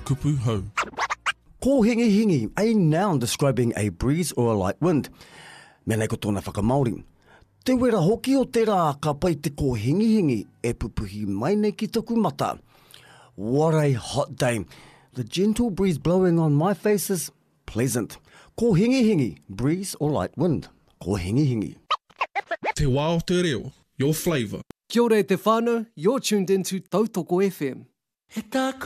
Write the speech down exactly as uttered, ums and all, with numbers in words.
kupu hau. Ko hingi hingi, a noun describing a breeze or a light wind. Mēnei ko tōna whakamauri. Te wera hoki o te rā ka pai te ko hingi hingi e pupuhi mai nei ki taku mata. What a hot day. The gentle breeze blowing on my face is pleasant. Ko hingi hingi, breeze or light wind. Ko hingi hingi. Te wā o te reo, your flavour. Kia ora e te whānau, you're tuned into Tautoko F M. He tā